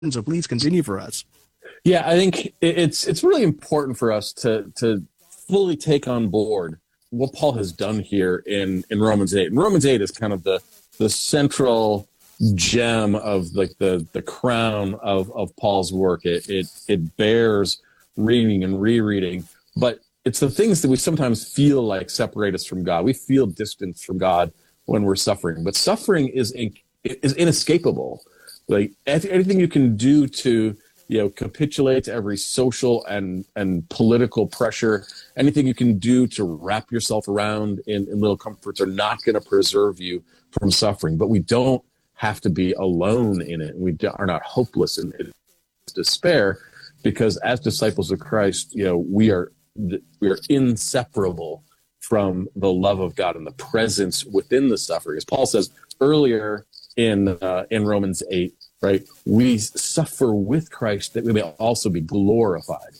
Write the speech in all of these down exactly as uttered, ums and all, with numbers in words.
So please continue for us. Yeah, I think it's it's really important for us to to fully take on board what Paul has done here in in Romans eight. And Romans eight is kind of the the central gem of like the the crown of of Paul's work. It it it bears reading and rereading, but it's the things that we sometimes feel like separate us from God. We feel distance from God when we're suffering, but suffering is in, is inescapable. Like anything you can do to, you know, capitulate to every social and, and political pressure, anything you can do to wrap yourself around in, in little comforts are not going to preserve you from suffering. But we don't have to be alone in it. We are not hopeless in it, despair, because as disciples of Christ, you know, we are we are inseparable from the love of God and the presence within the suffering. As Paul says earlier in uh, in Romans eight, right? We suffer with Christ that we may also be glorified.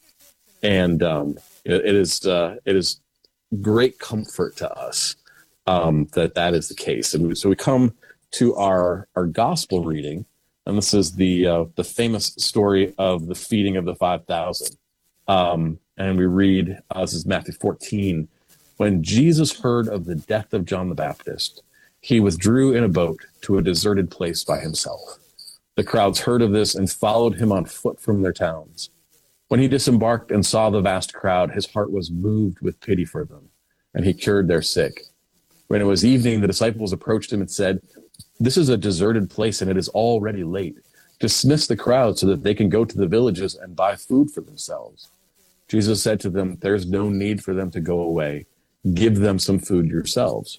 And um, it, it is uh, it is great comfort to us um, that that is the case. And so we come to our our gospel reading, and this is the uh, the famous story of the feeding of the five thousand. Um, and we read, uh, this is Matthew fourteen. When Jesus heard of the death of John the Baptist, he withdrew in a boat to a deserted place by himself. The crowds heard of this and followed him on foot from their towns. When he disembarked and saw the vast crowd, his heart was moved with pity for them, and he cured their sick. When it was evening, the disciples approached him and said, "This is a deserted place, and it is already late. Dismiss the crowd so that they can go to the villages and buy food for themselves." Jesus said to them, "There's no need for them to go away. Give them some food yourselves."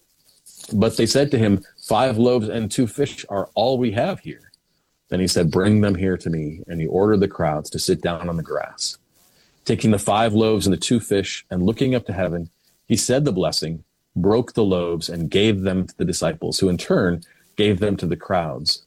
But they said to him, "Five loaves and two fish are all we have here." Then he said, "Bring them here to me." And he ordered the crowds to sit down on the grass. Taking the five loaves and the two fish and looking up to heaven, he said the blessing, broke the loaves, and gave them to the disciples, who in turn gave them to the crowds.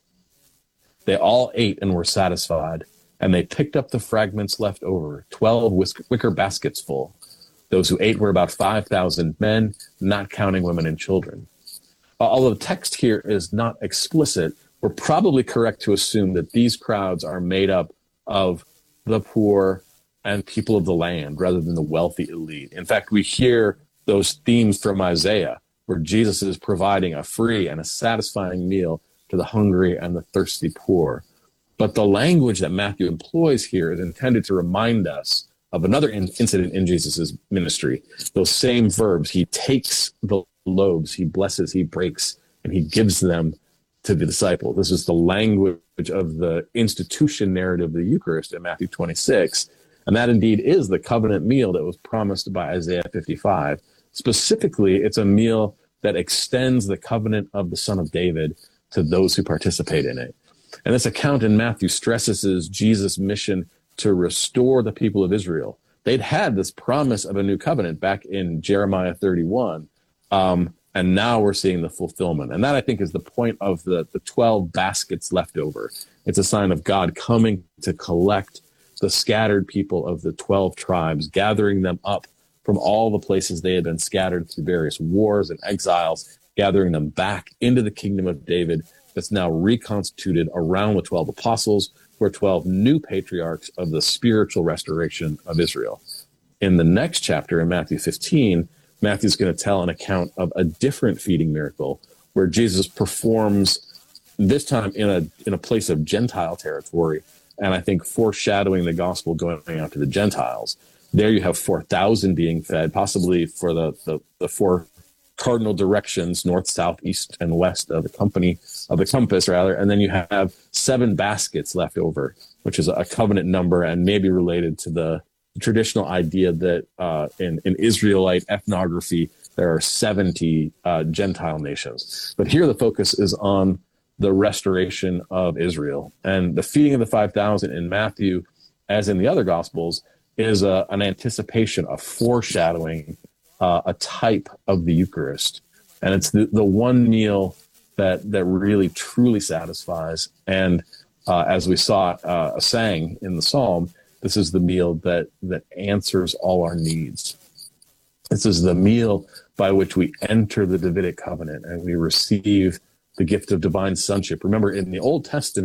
They all ate and were satisfied, and they picked up the fragments left over, twelve wicker baskets full. Those who ate were about five thousand men, not counting women and children. Although the text here is not explicit, we're probably correct to assume that these crowds are made up of the poor and people of the land rather than the wealthy elite. In fact, we hear those themes from Isaiah, where Jesus is providing a free and a satisfying meal to the hungry and the thirsty poor. But the language that Matthew employs here is intended to remind us of another in- incident in Jesus' ministry. Those same verbs, he takes the loaves, he blesses, he breaks, and he gives them to the disciple. This is the language of the institution narrative of the Eucharist in Matthew twenty-six. And that indeed is the covenant meal that was promised by Isaiah fifty-five. Specifically, it's a meal that extends the covenant of the Son of David to those who participate in it. And this account in Matthew stresses Jesus' mission to restore the people of Israel. They'd had this promise of a new covenant back in Jeremiah thirty-one. Um, and now we're seeing the fulfillment. And that, I think, is the point of the, the twelve baskets left over. It's a sign of God coming to collect the scattered people of the twelve tribes, gathering them up from all the places they had been scattered through various wars and exiles, gathering them back into the kingdom of David that's now reconstituted around the twelve apostles, who are twelve new patriarchs of the spiritual restoration of Israel. In the next chapter, in Matthew fifteen, Matthew's going to tell an account of a different feeding miracle where Jesus performs, this time in a in a place of Gentile territory, and I think foreshadowing the gospel going out to the Gentiles. There you have four thousand being fed, possibly for the, the, the four cardinal directions, north, south, east, and west of the company, of the compass, rather. And then you have seven baskets left over, which is a covenant number and maybe related to the traditional idea that uh, in, in Israelite ethnography, there are seventy uh, Gentile nations. But here the focus is on the restoration of Israel. And the feeding of the five thousand in Matthew, as in the other Gospels, is a, an anticipation, a foreshadowing, uh, a type of the Eucharist. And it's the, the one meal that that really, truly satisfies. And uh, as we saw uh, sang in the Psalm, this is the meal that that answers all our needs. This is the meal by which we enter the Davidic covenant and we receive the gift of divine sonship. Remember, in the Old Testament,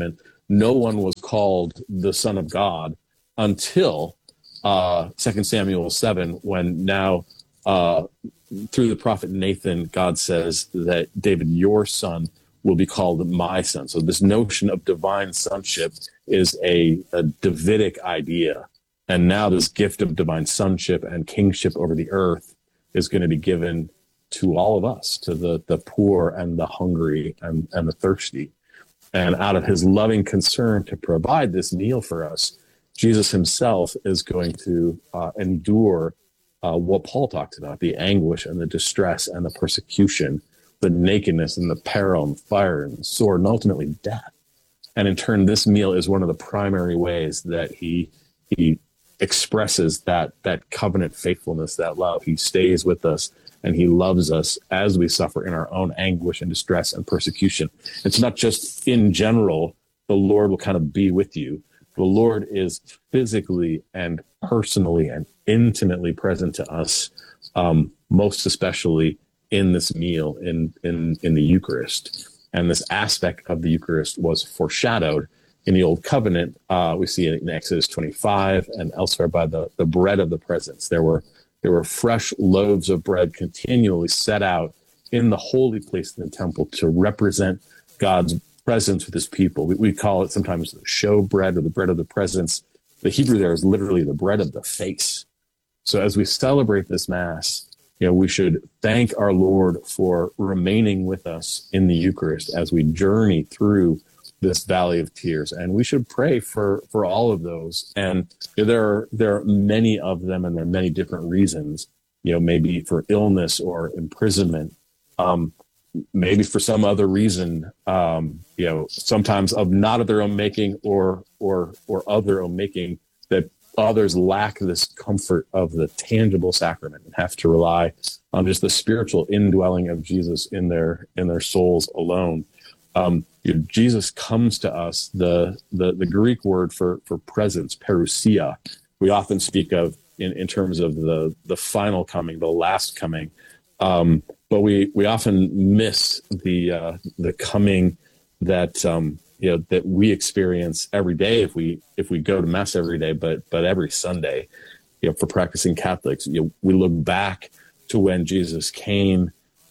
no one was called the Son of God until uh, Second Samuel seven, when now uh, through the prophet Nathan, God says that David, your son, will be called my son. So this notion of divine sonship is a, a Davidic idea. And now this gift of divine sonship and kingship over the earth is going to be given to all of us, to the, the poor and the hungry and, and the thirsty. And out of his loving concern to provide this meal for us, Jesus himself is going to uh, endure uh, what Paul talked about, the anguish and the distress and the persecution, the nakedness and the peril and fire and sword, and ultimately death. And in turn, this meal is one of the primary ways that he he expresses that that covenant faithfulness, that love. He stays with us and he loves us as we suffer in our own anguish and distress and persecution. It's not just in general, the Lord will kind of be with you. The Lord is physically and personally and intimately present to us, um, most especially in this meal, in, in, in the Eucharist. And this aspect of the Eucharist was foreshadowed in the Old Covenant. Uh, we see it in Exodus twenty-five and elsewhere by the, the bread of the presence. There were there were fresh loaves of bread continually set out in the holy place in the temple to represent God's presence with his people. We, we call it sometimes the show bread or the bread of the presence. The Hebrew there is literally the bread of the face. So as we celebrate this Mass, you know, we should thank our Lord for remaining with us in the Eucharist as we journey through this valley of tears. And we should pray for, for all of those. And you know, there are, there are many of them, and there are many different reasons, you know, maybe for illness or imprisonment, um, maybe for some other reason, um, you know, sometimes of not of their own making or, or, or of their own making, that others lack this comfort of the tangible sacrament and have to rely on just the spiritual indwelling of Jesus in their, in their souls alone. Um, you know, Jesus comes to us. The, the, the Greek word for, for presence, parousia, we often speak of in, in terms of the, the final coming, the last coming. Um, but we, we often miss the, uh, the coming that, um, you know, that we experience every day if we, if we go to Mass every day, but, but every Sunday, you know, for practicing Catholics, you know, we look back to when Jesus came,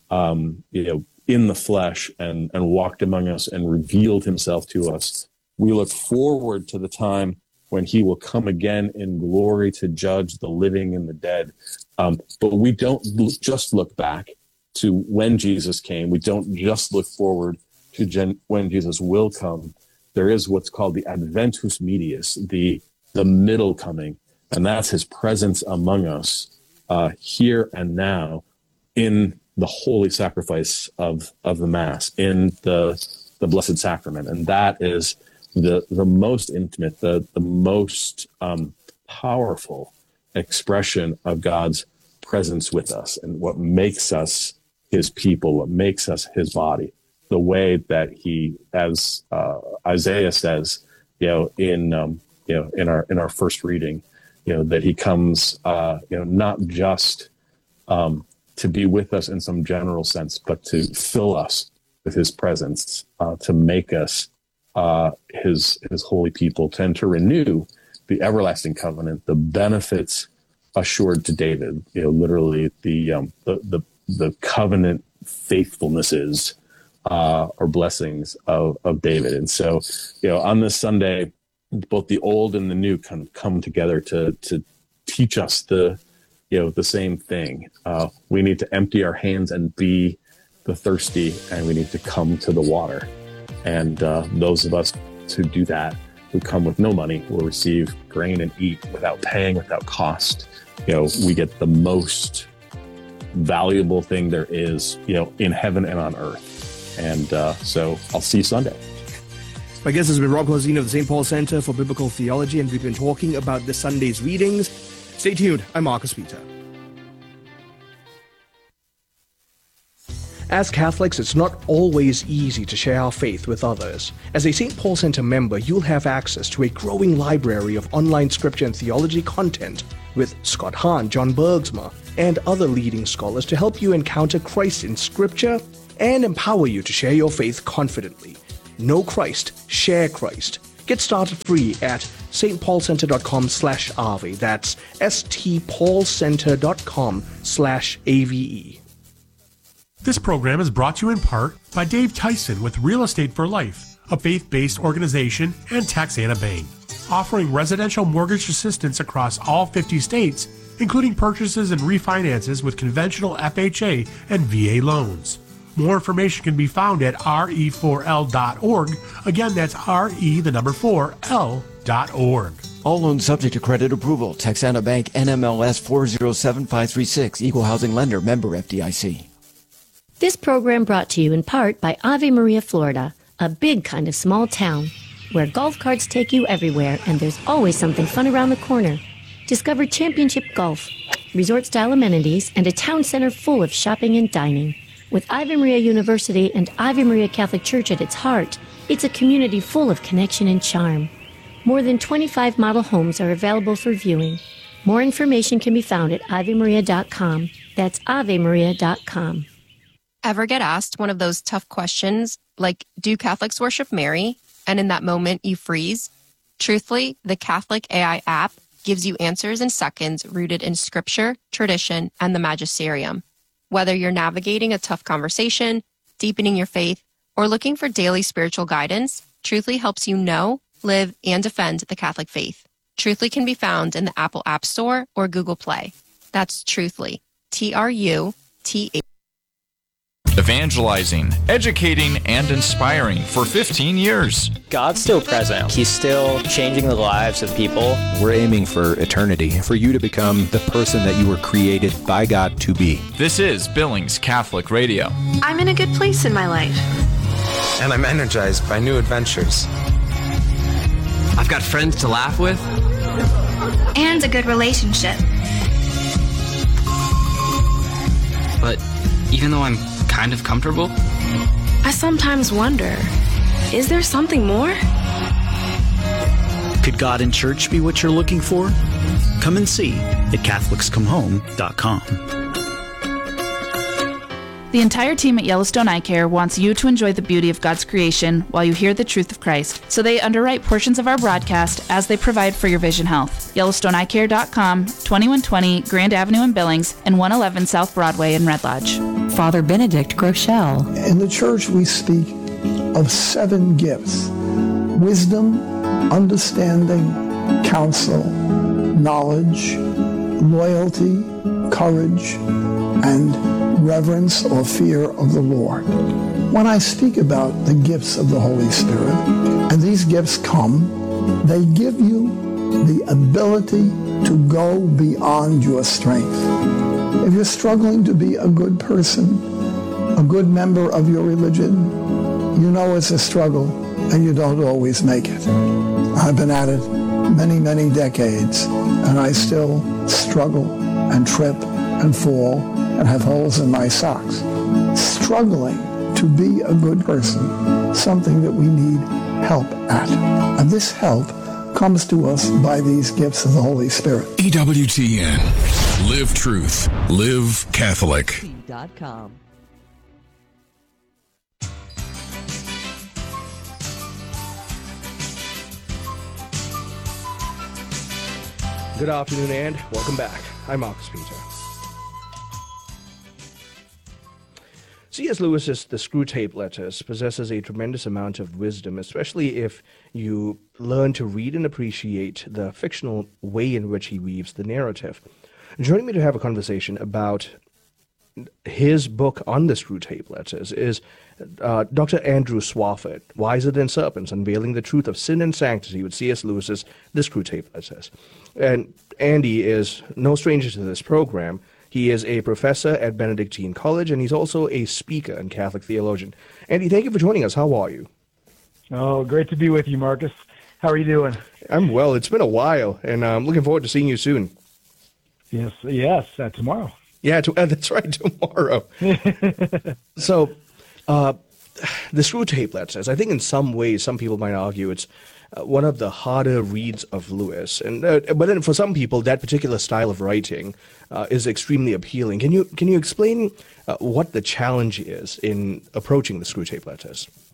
um, you know, in the flesh and, and walked among us and revealed himself to us. We look forward to the time when he will come again in glory to judge the living and the dead. Um, but we don't look, just look back to when Jesus came. We don't just look forward to gen- when Jesus will come. There is what's called the Adventus Medius, the, the middle coming, and that's his presence among us uh, here and now in the holy sacrifice of, of the Mass, in the, the Blessed Sacrament. And that is the, the most intimate, the, the most um, powerful expression of God's presence with us and what makes us his people, what makes us his body, the way that he, as uh, Isaiah says, you know, in, um, you know, in our, in our first reading, you know, that he comes, uh, you know, not just, um, to be with us in some general sense, but to fill us with his presence, uh, to make us uh, his his holy people, and to renew the everlasting covenant, the benefits assured to David. You know, literally the um, the, the the covenant faithfulnesses uh, or blessings of of David. And so, you know, on this Sunday, both the old and the new kind of come together to to teach us the you know, the same thing. Uh, we need to empty our hands and be the thirsty, and we need to come to the water. And uh, those of us who do that, who come with no money, will receive grain and eat without paying, without cost. You know, we get the most valuable thing there is, you know, in heaven and on earth. And uh, so I'll see you Sunday. My guest has been Rob Clausine of the Saint Paul Center for Biblical Theology, and we've been talking about this Sunday's readings. Stay tuned. I'm Marcus Peter. As Catholics, it's not always easy to share our faith with others. As a Saint Paul Center member, you'll have access to a growing library of online scripture and theology content with Scott Hahn, John Bergsma, and other leading scholars to help you encounter Christ in scripture and empower you to share your faith confidently. Know Christ, share Christ. Get started free at stpaulcenter.com slash AVE. That's stpaulcenter.com slash AVE. This program is brought to you in part by Dave Tyson with Real Estate for Life, a faith-based organization, and Taxana Bank, offering residential mortgage assistance across all fifty states, including purchases and refinances with conventional F H A and V A loans. More information can be found at R E four L dot org. Again, that's R E, the number four, L dot org. All loans subject to credit approval. Texana Bank, N M L S four zero seven five three six. Equal housing lender. Member F D I C. This program brought to you in part by Ave Maria, Florida, a big kind of small town where golf carts take you everywhere and there's always something fun around the corner. Discover championship golf, resort-style amenities, and a town center full of shopping and dining. With Ave Maria University and Ave Maria Catholic Church at its heart, it's a community full of connection and charm. More than twenty-five model homes are available for viewing. More information can be found at ave maria dot com. That's ave maria dot com. Ever get asked one of those tough questions, like, do Catholics worship Mary? And in that moment, you freeze? Truthfully, the Catholic A I app gives you answers in seconds rooted in scripture, tradition, and the magisterium. Whether you're navigating a tough conversation, deepening your faith, or looking for daily spiritual guidance, Truthfully helps you know, live, and defend the Catholic faith. Truthfully can be found in the Apple App Store or Google Play. That's Truthfully. T R U T H. Evangelizing, educating, and inspiring for fifteen years. God's still present. He's still changing the lives of people. We're aiming for eternity, for you to become the person that you were created by God to be. This is Billings Catholic Radio. I'm in a good place in my life. And I'm energized by new adventures. I've got friends to laugh with. And a good relationship. But even though I'm kind of comfortable, I sometimes wonder, is there something more? Could God in church be what you're looking for? Come and see at Catholics Come Home dot com. The entire team at Yellowstone Eye Care wants you to enjoy the beauty of God's creation while you hear the truth of Christ. So they underwrite portions of our broadcast as they provide for your vision health. Yellowstone Eye Care dot com, twenty-one twenty Grand Avenue in Billings, and one eleven South Broadway in Red Lodge. Father Benedict Groeschel. In the church, we speak of seven gifts: wisdom, understanding, counsel, knowledge, loyalty, courage, and reverence or fear of the Lord. When I speak about the gifts of the Holy Spirit, and these gifts come, they give you the ability to go beyond your strength. If you're struggling to be a good person, a good member of your religion, you know it's a struggle and you don't always make it. I've been at it many, many decades, and I still struggle and trip and fall and have holes in my socks. Struggling to be a good person, something that we need help at. And this help comes to us by these gifts of the Holy Spirit. E W T N. Live truth. Live Catholic. .com. Good afternoon and welcome back. I'm Marcus Peter. C S Lewis's The Screwtape Letters possesses a tremendous amount of wisdom, especially if you learn to read and appreciate the fictional way in which he weaves the narrative. Joining me to have a conversation about his book on the Screwtape Letters is uh, Doctor Andrew Swafford, Wiser Than Serpents, Unveiling the Truth of Sin and Sanctity with C S Lewis's The Screwtape Letters. And Andy is no stranger to this program. He is a professor at Benedictine College, and he's also a speaker and Catholic theologian. Andy, thank you for joining us. How are you? Oh, great to be with you, Marcus. How are you doing? I'm well. It's been a while, and I'm looking forward to seeing you soon. Yes, yes, uh, tomorrow. Yeah, to, uh, that's right, tomorrow. So, uh, the Screwtape Letters, I think in some ways, some people might argue it's uh, one of the harder reads of Lewis. And uh, but then for some people, that particular style of writing uh, is extremely appealing. Can you can you explain uh, what the challenge is in approaching the Screwtape Letters?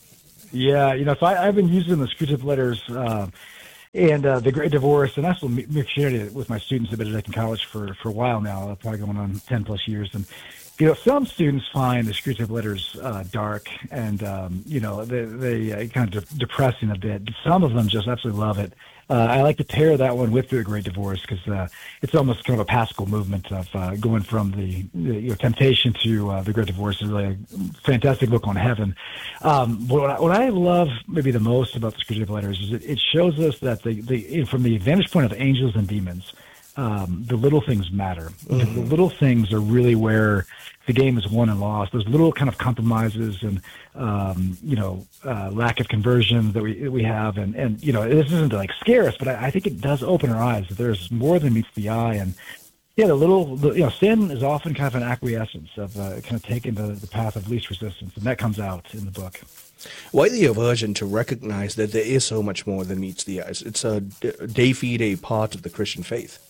Yeah, you know, so I, I've been using the Screwtape Letters uh, and uh, the Great Divorce, and also Christianity with my students at Benedict in college for, for a while now, probably going on ten plus years. And, you know, some students find the Screwtape Letters uh, dark and, um, you know, they, they uh, kind of de- depressing a bit. Some of them just absolutely love it. Uh, I like to pair that one with the Great Divorce because uh, it's almost kind of a Paschal movement of uh, going from the, the you know, temptation to uh, the Great Divorce. Is really a fantastic book on heaven. Um, but what I, what I love maybe the most about the Screwtape Letters is it, it shows us that the, the from the vantage point of angels and demons, um, the little things matter. Mm-hmm. The little things are really where the game is won and lost. Those little kind of compromises and, um, you know, uh, lack of conversion that we we have. And, and you know, this isn't to like scare us, but I, I think it does open our eyes that there's more than meets the eye. And, yeah, the little, the, you know, sin is often kind of an acquiescence of uh, kind of taking the, the path of least resistance. And that comes out in the book. Why the aversion to recognize that there is so much more than meets the eyes? It's a day fee day part of the Christian faith.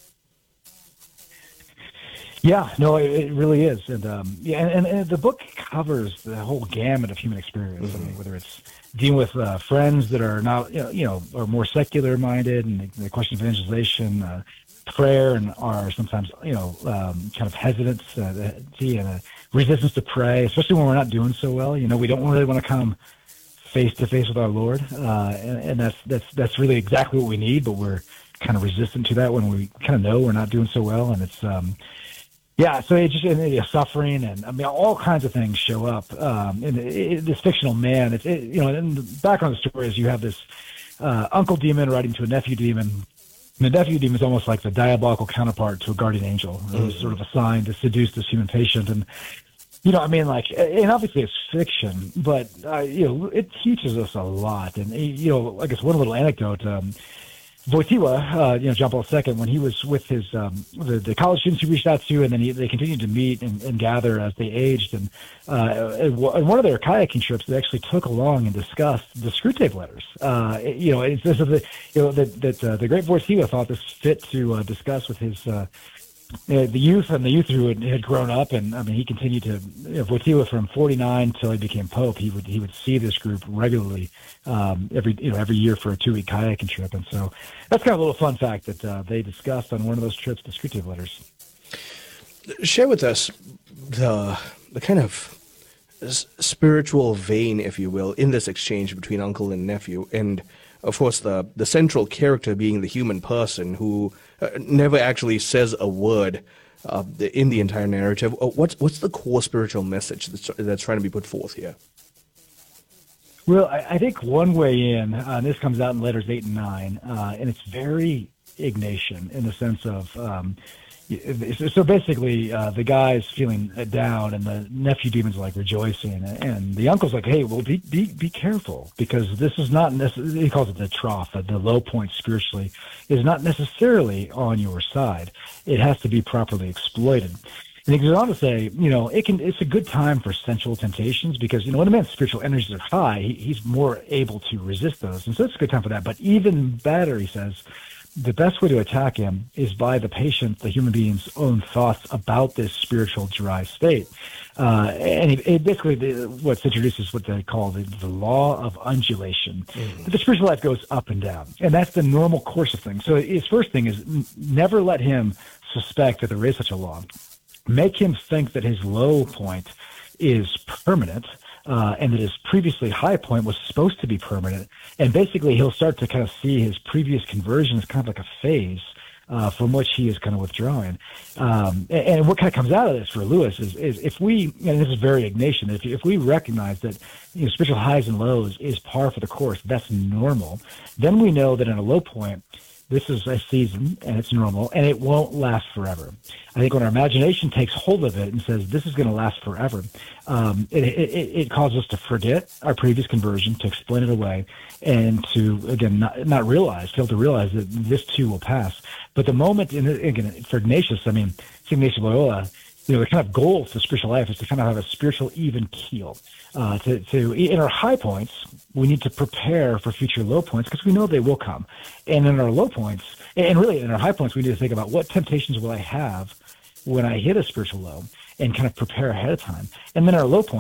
Yeah, no, it, it really is, and um, yeah, and, and the book covers the whole gamut of human experience. Mm-hmm. I mean, whether it's dealing with uh, friends that are not, you know, you know, are more secular minded, and the, the question of evangelization, uh, prayer, and are sometimes, you know, um, kind of hesitance, uh, and a resistance to pray, especially when we're not doing so well. You know, we don't really want to come face to face with our Lord, uh, and, and that's that's that's really exactly what we need. But we're kind of resistant to that when we kind of know we're not doing so well, and it's. Um, Yeah, so it just and, uh, suffering and I mean all kinds of things show up um, in, in this fictional man. It's it, you know, in the background of the story is you have this uh, uncle demon writing to a nephew demon. And the nephew demon is almost like the diabolical counterpart to a guardian angel, who's mm-hmm. sort of assigned to seduce this human patient. And you know, I mean, like, and obviously it's fiction, but uh, you know, it teaches us a lot. And you know, I guess one little anecdote. Um, Wojtyła, uh, you know, John Paul the Second, when he was with his um, the, the college students he reached out to, and then he, they continued to meet and, and gather as they aged. And uh, in one of their kayaking trips, they actually took along and discussed the Screwtape Letters. Uh, you know, it's this is the you know that that uh, the great Wojtyła thought this fit to uh, discuss with his. Uh, Uh, the youth and the youth who had, had grown up, and I mean, he continued to. You know, Wojtyła from forty-nine till he became pope, he would he would see this group regularly um, every you know every year for a two-week kayaking trip, and so that's kind of a little fun fact that uh, they discussed on one of those trips the Screwtape Letters. Share with us the the kind of spiritual vein, if you will, in this exchange between uncle and nephew, and of course the the central character being the human person who uh, never actually says a word uh, in the entire narrative. What's what's the core spiritual message that's, that's trying to be put forth here? Well, I, I think one way in, uh, and this comes out in letters eight and nine, uh, and it's very Ignatian in the sense of. Um, So basically, uh, the guy's feeling down, and the nephew demon's like rejoicing, and the uncle's like, "Hey, well, be be be careful, because this is not necessarily." He calls it the trough, the low point spiritually, is not necessarily on your side. It has to be properly exploited. And he goes on to say, you know, it can. It's a good time for sensual temptations because you know when a man's spiritual energies are high, he, he's more able to resist those, and so it's a good time for that. But even better, he says. The best way to attack him is by the patient, the human being's own thoughts about this spiritual dry state. Uh, and it, it basically, the, what's introduced is what they call the, the law of undulation. Mm-hmm. The spiritual life goes up and down, and that's the normal course of things. So his first thing is n- never let him suspect that there is such a law. Make him think that his low point is permanent. Uh, and that his previously high point was supposed to be permanent. And basically, he'll start to kind of see his previous conversion as kind of like a phase uh, from which he is kind of withdrawing. Um, and, and what kind of comes out of this for Lewis is, is if we, and this is very Ignatian, if, if we recognize that you know, spiritual highs and lows is par for the course, that's normal, then we know that in a low point, this is a season, and it's normal, and it won't last forever. I think when our imagination takes hold of it and says, this is going to last forever, um, it, it, it causes us to forget our previous conversion, to explain it away, and to, again, not, not realize, fail to realize that this too will pass. But the moment, in, again, for Ignatius, I mean, Ignatius Loyola, you know, the kind of goal for spiritual life is to kind of have a spiritual even keel. Uh, to, to in our high points, we need to prepare for future low points because we know they will come. And in our low points, and really in our high points, we need to think about what temptations will I have when I hit a spiritual low and kind of prepare ahead of time. And then our low points,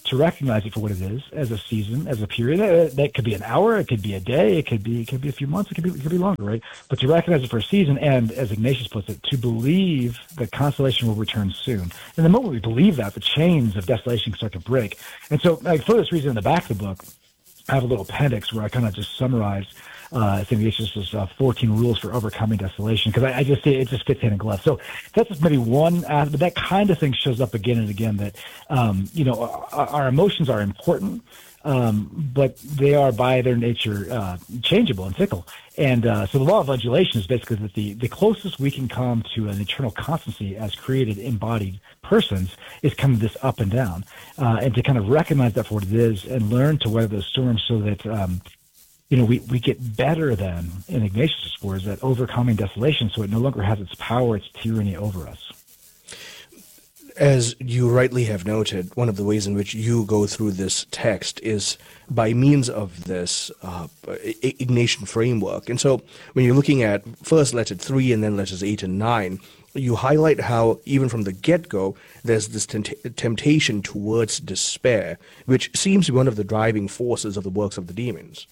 to recognize it for what it is, as a season, as a period. Uh, that could be an hour, it could be a day, it could be it could be a few months, it could be it could be longer, right? But to recognize it for a season, and as Ignatius puts it, to believe that consolation will return soon. And the moment we believe that, the chains of desolation can start to break. And so, like, for this reason, in the back of the book, I have a little appendix where I kind of just summarize uh, Saint Ignatius' uh, fourteen rules for overcoming desolation, because I, I just it just fits hand in glove. So that's just maybe one, uh, but that kind of thing shows up again and again. That um, you know, our, our emotions are important, um, but they are by their nature uh, changeable and fickle. And uh, so the law of undulation is basically that the the closest we can come to an eternal constancy as created, embodied persons is kind of this up and down, uh, and to kind of recognize that for what it is and learn to weather those storms, so that um, you know we, we get better than, in Ignatius' words, at overcoming desolation, so it no longer has its power, its tyranny over us. As you rightly have noted, one of the ways in which you go through this text is by means of this uh, Ignatian framework. And so when you're looking at first letter three and then letters eight and nine, you highlight how even from the get-go, there's this tempt- temptation towards despair, which seems to be one of the driving forces of the works of the demons.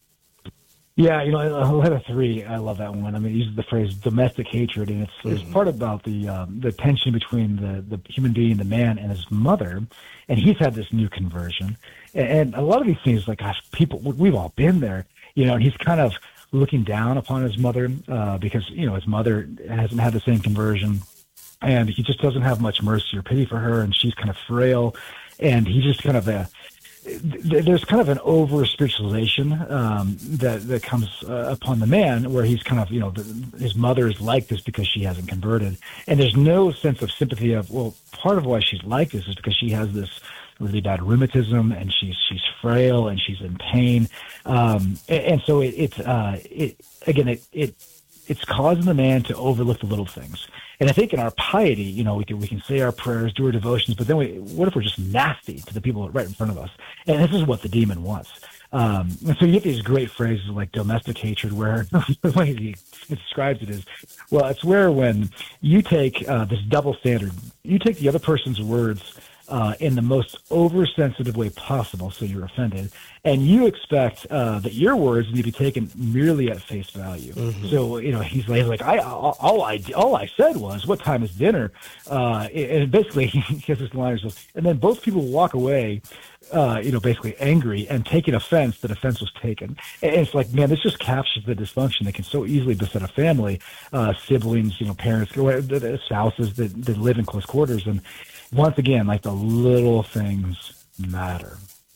Yeah, you know, letter three, I love that one. I mean, it uses the phrase domestic hatred, and it's there's mm-hmm. part about the um, the tension between the, the human being, the man, and his mother, and he's had this new conversion. And, and a lot of these things, like, gosh, people, we've all been there, you know, and he's kind of looking down upon his mother uh, because, you know, his mother hasn't had the same conversion, and he just doesn't have much mercy or pity for her, and she's kind of frail, and he just kind of... Uh, there's kind of an over spiritualization um, that that comes uh, upon the man, where he's kind of, you know, the, his mother is like this because she hasn't converted, and there's no sense of sympathy of, well, part of why she's like this is because she has this really bad rheumatism, and she's she's frail, and she's in pain, um, and, and so it, it's uh, it again it it it's causing the man to overlook the little things. And I think in our piety, you know, we can we can say our prayers, do our devotions, but then we, what if we're just nasty to the people right in front of us? And this is what the demon wants. Um, and so you get these great phrases like domestic hatred, where the way he describes it is, well, it's where when you take uh, this double standard, you take the other person's words uh, in the most oversensitive way possible, so you're offended, and you expect uh, that your words need to be taken merely at face value. Mm-hmm. So, you know, he's like, he's like I, all I, all I said was, what time is dinner? Uh, and basically, he has this line, and then both people walk away, uh, you know, basically angry and taking offense that offense was taken. And it's like, man, this just captures the dysfunction that can so easily beset a family, uh, siblings, you know, parents, spouses that, that live in close quarters. And once again, like, the little things matter.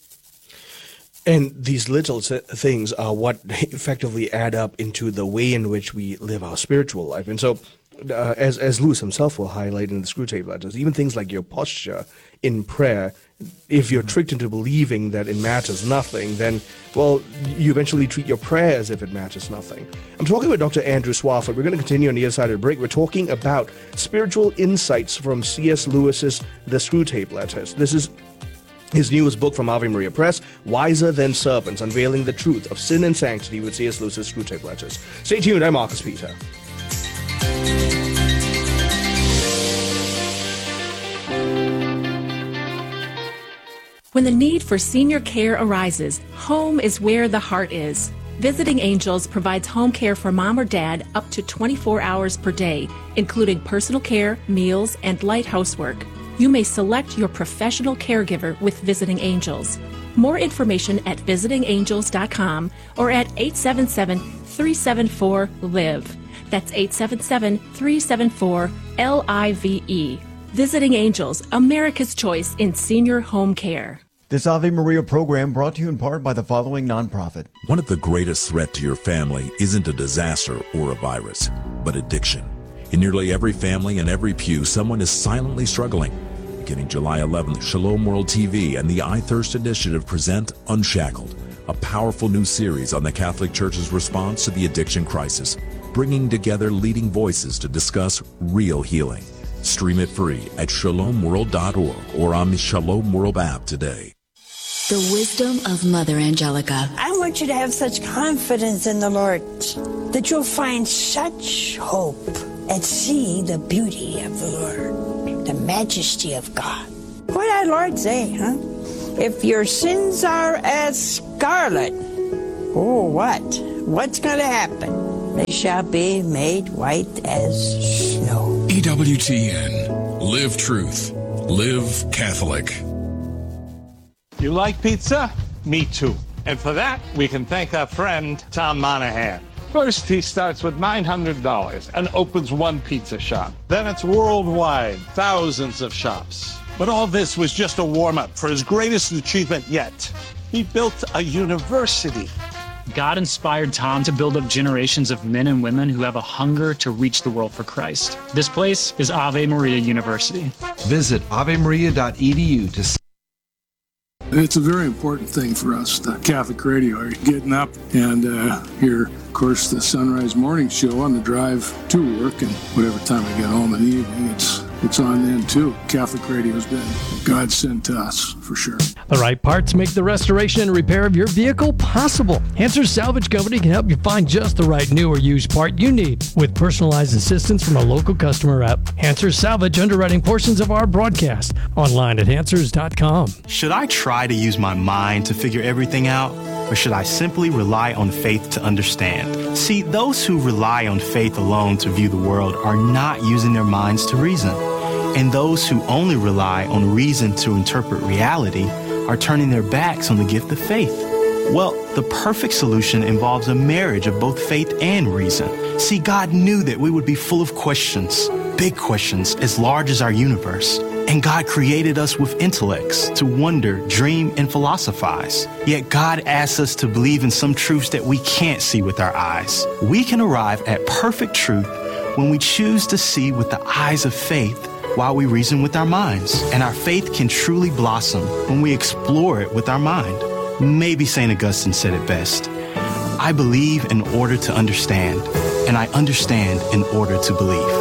And these little things are what effectively add up into the way in which we live our spiritual life. And so, uh, as as Lewis himself will highlight in the Screwtape Letters, even things like your posture in prayer, if you're tricked into believing that it matters nothing, then, well, you eventually treat your prayer as if it matters nothing. I'm talking with Doctor Andrew Swafford. We're going to continue on the other side of the break. We're talking about spiritual insights from C S. Lewis's The Screwtape Letters. This is his newest book from Ave Maria Press, Wiser Than Serpents, Unveiling the Truth of Sin and Sanctity with C S. Lewis's Screwtape Letters. Stay tuned. I'm Marcus Peter. When the need for senior care arises, home is where the heart is. Visiting Angels provides home care for mom or dad up to twenty-four hours per day, including personal care, meals, and light housework. You may select your professional caregiver with Visiting Angels. More information at visiting angels dot com or at eight seven seven, three seven four, L I V E. That's eight seven seven, three seven four, L I V E. Visiting Angels, America's choice in senior home care. This Ave Maria program brought to you in part by the following nonprofit. One of the greatest threats to your family isn't a disaster or a virus, but addiction. In nearly every family and every pew, someone is silently struggling. Beginning July eleventh, Shalom World T V and the I Thirst Initiative present Unshackled, a powerful new series on the Catholic Church's response to the addiction crisis, bringing together leading voices to discuss real healing. Stream it free at shalom world dot org or on the Shalom World app today. The wisdom of Mother Angelica. I want you to have such confidence in the Lord that you'll find such hope and see the beauty of the Lord, the majesty of God. What did our Lord say, huh? If your sins are as scarlet, oh, what? What's going to happen? They shall be made white as snow. E W T N. Live truth. Live Catholic. You like pizza? Me too. And for that, we can thank our friend, Tom Monahan. First, he starts with nine hundred dollars and opens one pizza shop. Then it's worldwide, thousands of shops. But all this was just a warm-up for his greatest achievement yet. He built a university. God inspired Tom to build up generations of men and women who have a hunger to reach the world for Christ. This place is Ave Maria University. Visit ave maria dot e d u to see. It's a very important thing for us, the Catholic radio. Are you getting up and uh, hear, of course, the Sunrise Morning Show on the drive to work, and whatever time I get home in the evening, it's it's on then too. Catholic radio's been God sent to us, for sure. The right parts make the restoration and repair of your vehicle possible. Answers Salvage Company can help you find just the right new or used part you need with personalized assistance from a local customer rep. Answers Salvage underwriting portions of our broadcast online at answers dot com. Should I try to use my mind to figure everything out, or should I simply rely on faith to understand? See, those who rely on faith alone to view the world are not using their minds to reason. And those who only rely on reason to interpret reality are turning their backs on the gift of faith. Well, the perfect solution involves a marriage of both faith and reason. See, God knew that we would be full of questions, big questions as large as our universe. And God created us with intellects to wonder, dream, and philosophize. Yet God asks us to believe in some truths that we can't see with our eyes. We can arrive at perfect truth when we choose to see with the eyes of faith while we reason with our minds. And our faith can truly blossom when we explore it with our mind. Maybe Saint Augustine said it best. I believe in order to understand, and I understand in order to believe.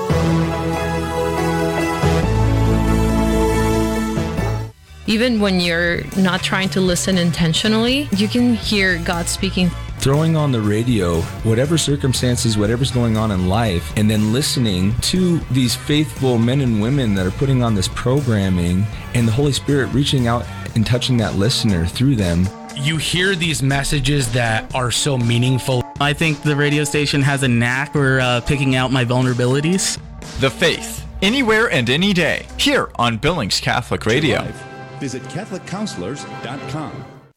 Even when you're not trying to listen intentionally, you can hear God speaking. Throwing on the radio, whatever circumstances, whatever's going on in life, and then listening to these faithful men and women that are putting on this programming, and the Holy Spirit reaching out and touching that listener through them. You hear these messages that are so meaningful. I think the radio station has a knack for uh, picking out my vulnerabilities. The Faith, anywhere and any day, here on Billings Catholic Radio. Visit catholic counselors dot com.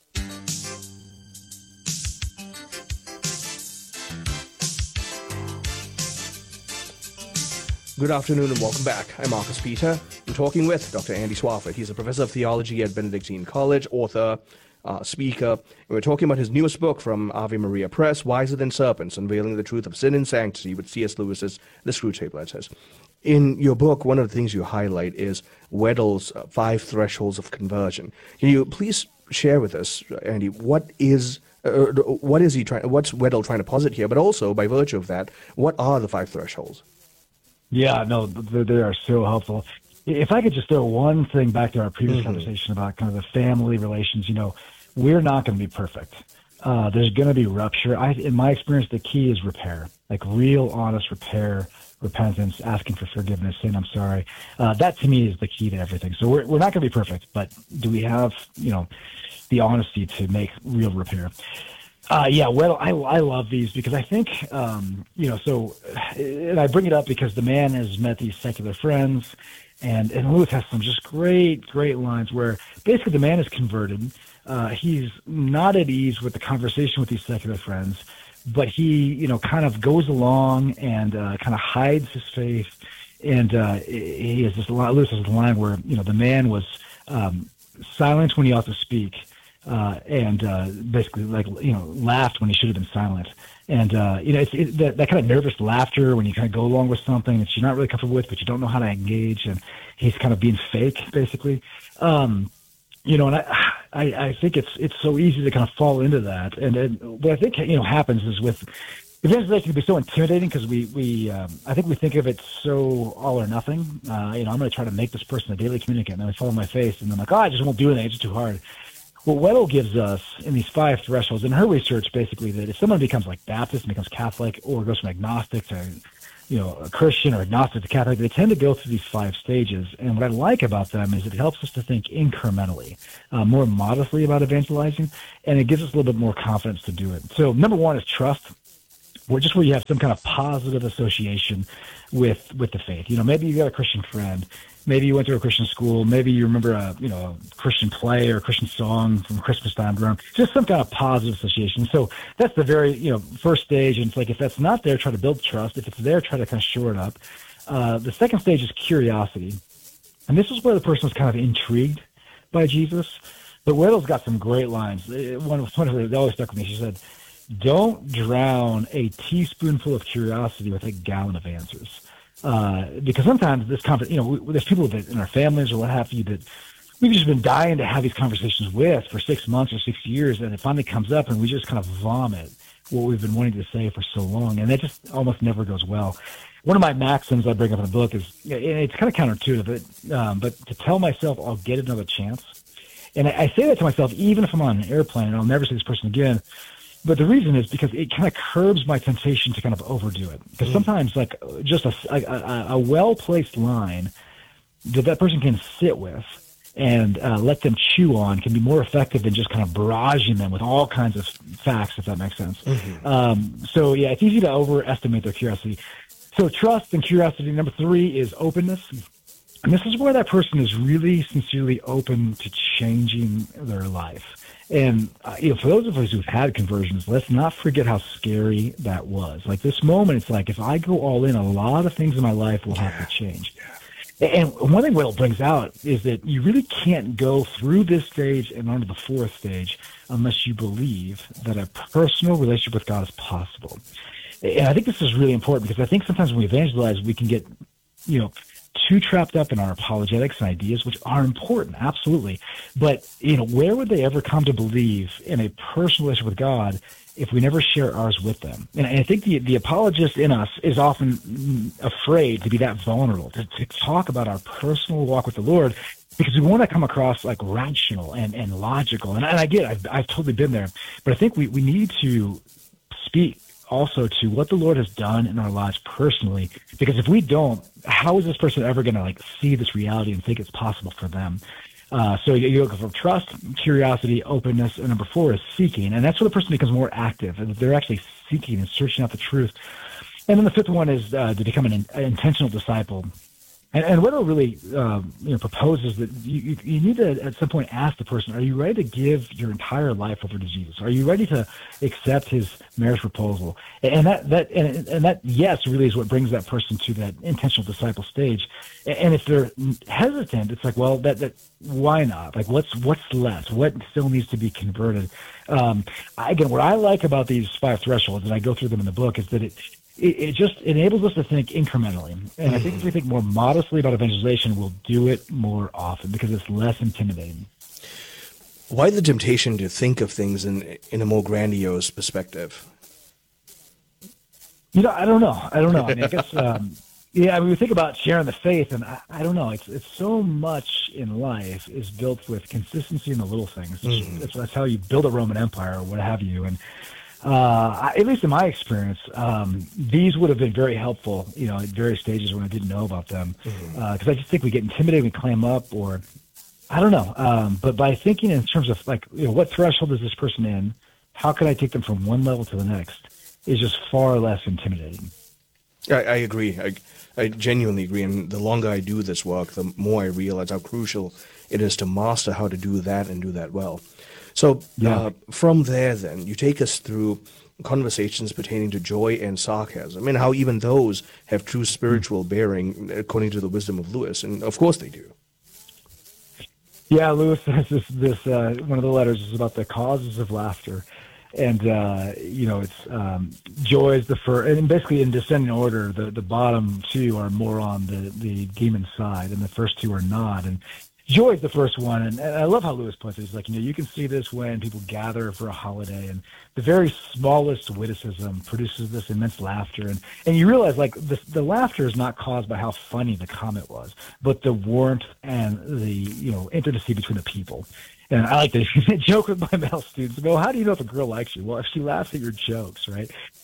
Good afternoon and welcome back. I'm Marcus Peter. I'm talking with Doctor Andy Swafford. He's a professor of theology at Benedictine College, author, uh, speaker. And we're talking about his newest book from Ave Maria Press, Wiser Than Serpents, Unveiling the Truth of Sin and Sanctity with C S Lewis's The Screwtape Letters. In your book, one of the things you highlight is Weddell's uh, five thresholds of conversion. Can you please share with us, Andy, what is uh, what is he trying? What's Weddell trying to posit here? But also, by virtue of that, what are the five thresholds? Yeah, no, they are so helpful. If I could just throw one thing back to our previous mm-hmm. conversation about kind of the family relations, you know, we're not going to be perfect. Uh, there's going to be rupture. I, in my experience, the key is repair, like real, honest repair, repentance, asking for forgiveness, saying I'm sorry. Uh, that to me is the key to everything. So we're we're not going to be perfect, but do we have, you know, the honesty to make real repair? Uh, yeah, well, I, I love these because I think, um, you know, so, and I bring it up because the man has met these secular friends, and, and Lewis has some just great, great lines where basically the man is converted. Uh, he's not at ease with the conversation with these secular friends, but he, you know, kind of goes along and uh, kind of hides his faith. And uh, he has this line, Lewis has this line where, you know, the man was um, silent when he ought to speak. Uh, and uh, basically, like, you know, laughed when he should have been silent. And, uh, you know, it's it, that, that kind of nervous laughter when you kind of go along with something that you're not really comfortable with, but you don't know how to engage. And he's kind of being fake, basically. Um, you know, and I, I, I think it's it's so easy to kind of fall into that. And, and what I think, you know, happens is with evangelization can be so intimidating because we, we um, I think we think of it so all or nothing. Uh, you know, I'm going to try to make this person a daily communicant. And then I fall on my face, and I'm like, oh, I just won't do anything. It's just too hard. What Weddell gives us in these five thresholds, in her research, basically, that if someone becomes like Baptist and becomes Catholic, or goes from agnostic to, you know, a Christian or agnostic to Catholic, they tend to go through these five stages. And what I like about them is it helps us to think incrementally, uh, more modestly about evangelizing, and it gives us a little bit more confidence to do it. So number one is trust, where just where you have some kind of positive association with with the faith. You know, maybe you got a Christian friend. Maybe you went to a Christian school. Maybe you remember a, you know, a Christian play or a Christian song from Christmas time around. Just some kind of positive association. So that's the very, you know, first stage. And it's like, if that's not there, try to build trust. If it's there, try to kind of shore it up. Uh, the second stage is curiosity. And this is where the person is kind of intrigued by Jesus. But Weddell's got some great lines. One of one of them that always stuck with me. She said, "Don't drown a teaspoonful of curiosity with a gallon of answers." Uh, because sometimes this conversation, you know, we, there's people that in our families or what have you that we've just been dying to have these conversations with for six months or six years, and it finally comes up, and we just kind of vomit what we've been wanting to say for so long, and that just almost never goes well. One of my maxims I bring up in the book is, and it's kind of counterintuitive, but, um, but to tell myself I'll get another chance. And I, I say that to myself even if I'm on an airplane, and I'll never see this person again. But the reason is because it kind of curbs my temptation to kind of overdo it. Because sometimes, like, just a, a, a well-placed line that that person can sit with and uh, let them chew on can be more effective than just kind of barraging them with all kinds of facts, if that makes sense. Mm-hmm. Um, so, yeah, it's easy to overestimate their curiosity. So trust and curiosity. Number three is openness. And this is where that person is really sincerely open to changing their life. And uh, you know, for those of us who've had conversions, let's not forget how scary that was. Like this moment, it's like if I go all in, a lot of things in my life will have to change. And one thing Will brings out is that you really can't go through this stage and onto the fourth stage unless you believe that a personal relationship with God is possible. And I think this is really important because I think sometimes when we evangelize, we can get, you know, too trapped up in our apologetics and ideas, which are important, absolutely. But, you know, where would they ever come to believe in a personal relationship with God if we never share ours with them? And I think the, the apologist in us is often afraid to be that vulnerable, to, to talk about our personal walk with the Lord, because we want to come across like rational and, and logical. And, and I get it, I've, I've totally been there. But I think we, we need to speak also to what the Lord has done in our lives personally, because if we don't, how is this person ever going to like see this reality and think it's possible for them? Uh, so you're looking for trust, curiosity, openness, and number four is seeking, and that's where the person becomes more active, and they're actually seeking and searching out the truth. And then the fifth one is uh, to become an, an intentional disciple. And, and Weddell really um, you know, proposes that you, you need to, at some point, ask the person, are you ready to give your entire life over to Jesus? Are you ready to accept his marriage proposal? And that, that and, and that yes really is what brings that person to that intentional disciple stage. And if they're hesitant, it's like, well, that, that why not? Like, what's what's left? What still needs to be converted? Um, I, again, what I like about these five thresholds, and I go through them in the book, is that it It, it just enables us to think incrementally. And I think if we think more modestly about evangelization, we'll do it more often because it's less intimidating. Why the temptation to think of things in in a more grandiose perspective? You know, I don't know. I don't know. I mean, I guess, um, yeah, I mean, we think about sharing the faith, and I, I don't know. It's it's so much in life is built with consistency in the little things. Mm-hmm. That's, that's how you build a Roman Empire or what have you. And Uh, at least in my experience, um, these would have been very helpful, you know, at various stages when I didn't know about them. Because mm-hmm. uh, I just think we get intimidated, we clam up, or I don't know. Um, but by thinking in terms of like, you know, what threshold is this person in? How can I take them from one level to the next? Is just far less intimidating. I, I agree. I, I genuinely agree. And the longer I do this work, the more I realize how crucial it is to master how to do that and do that well. So yeah. uh, from there, then, you take us through conversations pertaining to joy and sarcasm, and how even those have true spiritual bearing, according to the wisdom of Lewis. And of course they do. Yeah, Lewis says this, this uh, one of the letters is about the causes of laughter. And, uh, you know, it's um, joy is the first, and basically in descending order, the, the bottom two are more on the, the demon side, and the first two are not. And joy is the first one, and, and I love how Lewis puts it. He's like, you know, you can see this when people gather for a holiday, and the very smallest witticism produces this immense laughter, and, and you realize, like, the, the laughter is not caused by how funny the comment was, but the warmth and the, you know, intimacy between the people. And I like to joke with my male students. Well, how do you know if a girl likes you? Well, if she laughs at your jokes, right?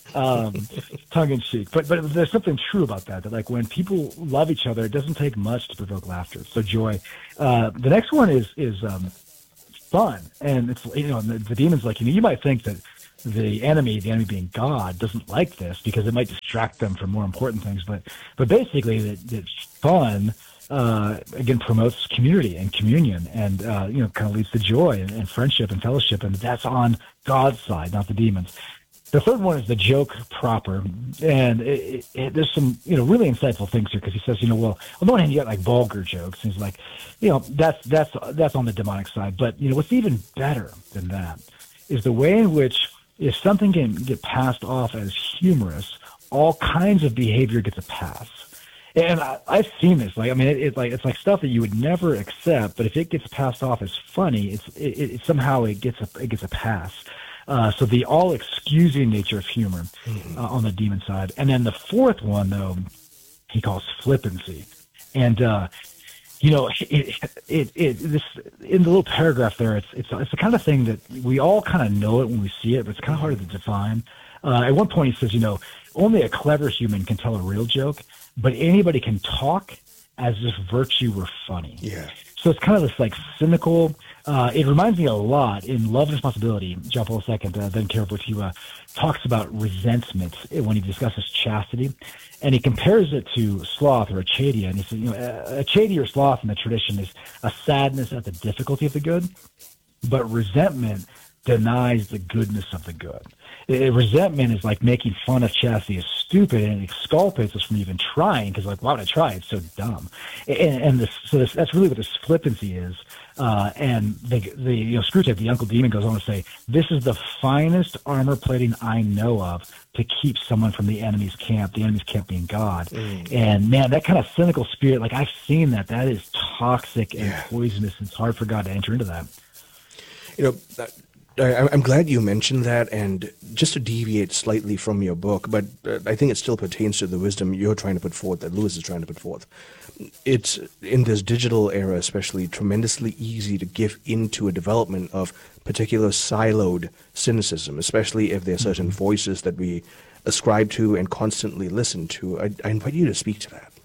um, tongue in cheek. But but there's something true about that. That like when people love each other, it doesn't take much to provoke laughter. So joy. Uh, the next one is is um, fun, and it's you know the, the demon's like you know you might think that the enemy, the enemy being God, doesn't like this because it might distract them from more important things. But but basically, that, that fun. Uh, again, promotes community and communion, and uh, you know, kind of leads to joy and, and friendship and fellowship, and that's on God's side, not the demons. The third one is the joke proper, and it, it, it, there's some you know really insightful things here because he says, you know, well, on the one hand, you got like vulgar jokes, and he's like, you know, that's that's that's on the demonic side, but you know, what's even better than that is the way in which if something can get passed off as humorous, all kinds of behavior gets a pass. And I, I've seen this. Like, I mean, it, it like it's like stuff that you would never accept, but if it gets passed off as funny, it's it, it somehow it gets a it gets a pass. Uh, so the all excusing nature of humor uh, on the demon side, and then the fourth one though, he calls flippancy, and uh, you know, it, it it this in the little paragraph there, it's it's it's the kind of thing that we all kind of know it when we see it, but it's kind of hard to define. Uh, at one point, he says, you know, only a clever human can tell a real joke. But anybody can talk as if virtue were funny. Yeah. So it's kind of this like cynical. Uh, it reminds me a lot in Love and Responsibility. John Paul the Second, uh, then Careful, he uh, talks about resentment when he discusses chastity, and he compares it to sloth or achadia. And he says, you know, achadia or sloth in the tradition is a sadness at the difficulty of the good, but resentment denies the goodness of the good. It, resentment is like making fun of chastity as stupid, and it exculpates us from even trying because, like, why would I try? It's so dumb. And, and this, so this, that's really what this flippancy is. Uh, and the, the you know, Screwtape, the Uncle Demon, goes on to say, "This is the finest armor plating I know of to keep someone from the enemy's camp. The enemy's camp being God." Mm. And man, that kind of cynical spirit, like I've seen that. That is toxic and yeah. poisonous. It's hard for God to enter into that. You know. That- I, I'm glad you mentioned that, and just to deviate slightly from your book, but uh, I think it still pertains to the wisdom you're trying to put forth, that Lewis is trying to put forth. It's, in this digital era especially, tremendously easy to give into a development of particular siloed cynicism, especially if there are certain mm-hmm. voices that we ascribe to and constantly listen to. I, I invite you to speak to that.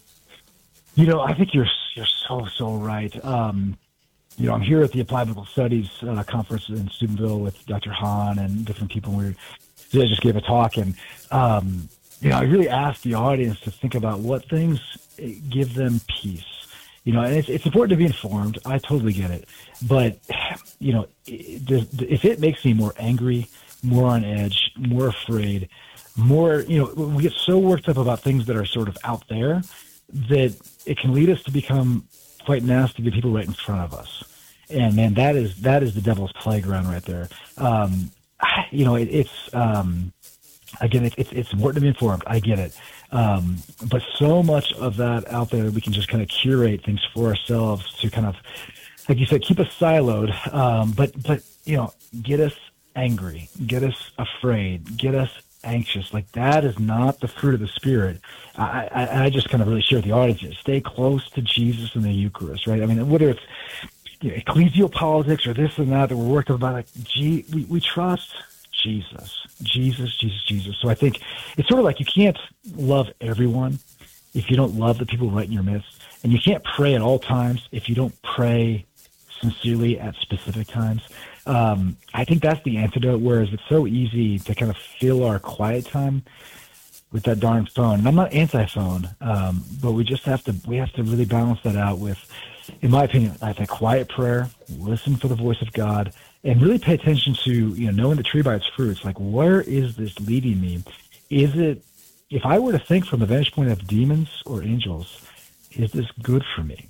You know, I think you're you're so, so right. Um, You know, I'm here at the Applied Biblical Studies uh, conference in Steubenville with Doctor Hahn and different people. We I just gave a talk, and um, you know, I really asked the audience to think about what things give them peace. You know, and it's, it's important to be informed. I totally get it, but you know, if it makes me more angry, more on edge, more afraid, more, you know, we get so worked up about things that are sort of out there that it can lead us to become quite nasty to people right in front of us. And man, that is that is the devil's playground right there. Um, you know, it, it's um, again, it, it's it's important to be informed. I get it, um, but so much of that out there, we can just kind of curate things for ourselves to kind of, like you said, keep us siloed. Um, but but you know, get us angry, get us afraid, get us anxious. Like that is not the fruit of the Spirit. I, I, I just kind of really share with the audience, stay close to Jesus in the Eucharist, right? I mean, whether it's you know, ecclesial politics or this and that that we're working about, like, gee, we, we trust Jesus, Jesus, Jesus, Jesus. So I think it's sort of like you can't love everyone if you don't love the people right in your midst, and you can't pray at all times if you don't pray sincerely at specific times. Um, I think that's the antidote, whereas it's so easy to kind of fill our quiet time with that darn phone. And I'm not anti-phone, um, but we just have to we have to really balance that out with, in my opinion, I think quiet prayer, listen for the voice of God, and really pay attention to, you know, knowing the tree by its fruits. Like, where is this leading me? Is it, if I were to think from the vantage point of demons or angels, is this good for me?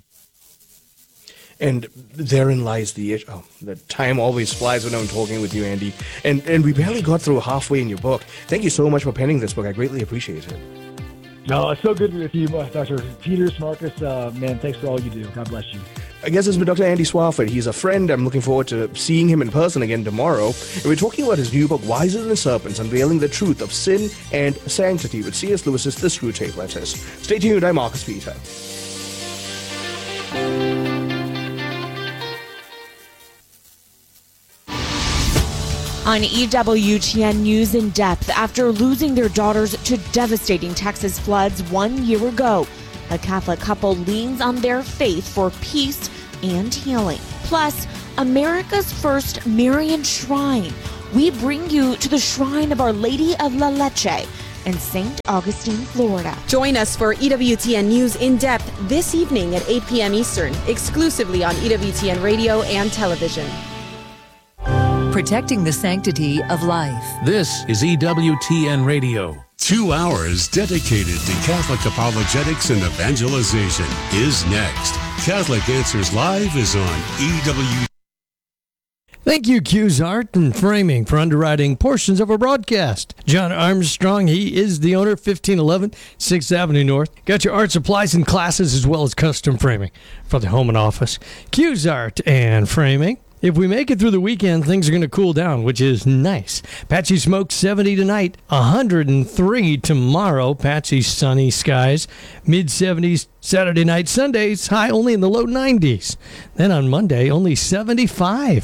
And therein lies the issue. Oh, the time always flies when I'm talking with you, Andy. And and we barely got through halfway in your book. Thank you so much for penning this book. I greatly appreciate it. No, it's so good with you, Doctor Peters, Marcus. Uh, man, thanks for all you do. God bless you. I guess it's been Doctor Andy Swafford. He's a friend. I'm looking forward to seeing him in person again tomorrow. And we're talking about his new book, Wiser Than Serpents, Unveiling the Truth of Sin and Sanctity, with C S Lewis's The Screwtape Letters. Stay tuned. I'm Marcus Peter. On E W T N News in Depth, after losing their daughters to devastating Texas floods one year ago, a Catholic couple leans on their faith for peace and healing. Plus, America's first Marian shrine. We bring you to the shrine of Our Lady of La Leche in Saint Augustine, Florida. Join us for E W T N News in Depth this evening at eight p.m. Eastern, exclusively on E W T N radio and television. Protecting the sanctity of life. This is E W T N Radio. Two hours dedicated to Catholic apologetics and evangelization is next. Catholic Answers Live is on E W. Thank you, Q's Art and Framing, for underwriting portions of our broadcast. John Armstrong, he is the owner, fifteen eleven sixth Avenue North. Got your art supplies and classes as well as custom framing for the home and office. Q's Art and Framing. If we make it through the weekend, things are going to cool down, which is nice. Patchy smoke, seventy tonight, one hundred three tomorrow. Patchy sunny skies, mid seventies Saturday night. Sundays, high only in the low nineties. Then on Monday, only seventy-five.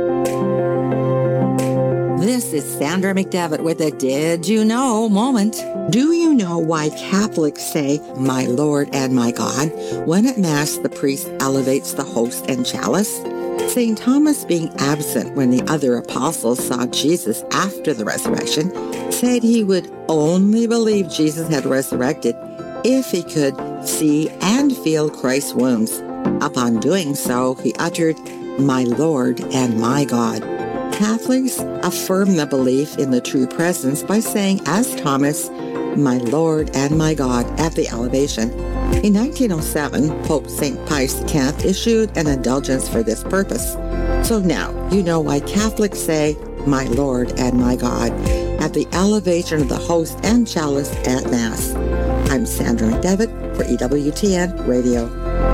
This is Sandra McDevitt with a Did You Know moment. Do you know why Catholics say, my Lord and my God, when at Mass the priest elevates the host and chalice? Saint Thomas, being absent when the other apostles saw Jesus after the resurrection, said he would only believe Jesus had resurrected if he could see and feel Christ's wounds. Upon doing so, he uttered, my Lord and my God. Catholics affirm the belief in the true presence by saying, as Thomas, my Lord and my God, at the elevation. In nineteen oh seven, Pope Saint Pius the tenth issued an indulgence for this purpose. So now you know why Catholics say, my Lord and my God, at the elevation of the host and chalice at Mass. I'm Sandra McDevitt for E W T N Radio.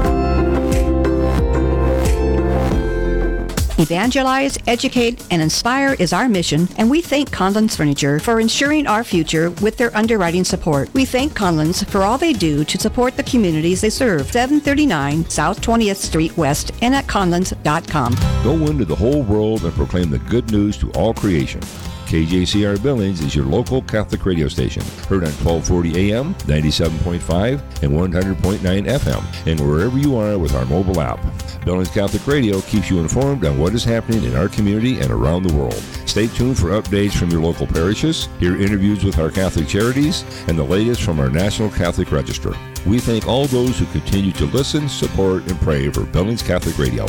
Evangelize, educate, and inspire is our mission, and we thank Conlon's Furniture for ensuring our future with their underwriting support. We thank Conlon's for all they do to support the communities they serve. seven thirty-nine South twentieth Street West and at conlons dot com. Go into the whole world and proclaim the good news to all creation. K J C R Billings is your local Catholic radio station, heard on twelve forty A M, ninety-seven point five, and one hundred point nine F M, and wherever you are with our mobile app. Billings Catholic Radio keeps you informed on what is happening in our community and around the world. Stay tuned for updates from your local parishes, hear interviews with our Catholic charities, and the latest from our National Catholic Register. We thank all those who continue to listen, support, and pray for Billings Catholic Radio.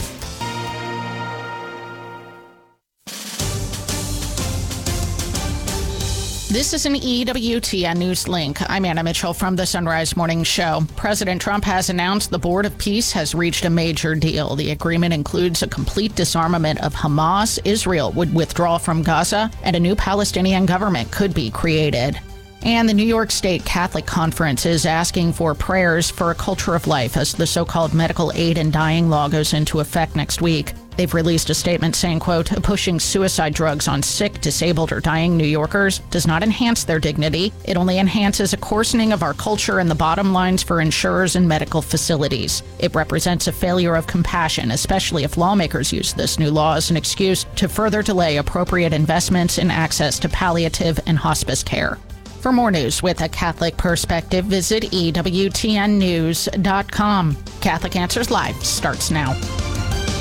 This is an E W T N News Link. I'm Anna Mitchell from the Sunrise Morning Show. President Trump has announced the Board of Peace has reached a major deal. The agreement includes a complete disarmament of Hamas, Israel would withdraw from Gaza, and a new Palestinian government could be created. And the New York State Catholic Conference is asking for prayers for a culture of life as the so-called medical aid in dying law goes into effect next week. They've released a statement saying, quote, pushing suicide drugs on sick, disabled, or dying New Yorkers does not enhance their dignity. It only enhances a coarsening of our culture and the bottom lines for insurers and medical facilities. It represents a failure of compassion, especially if lawmakers use this new law as an excuse to further delay appropriate investments in access to palliative and hospice care. For more news with a Catholic perspective, visit E W T N news dot com. Catholic Answers Live starts now.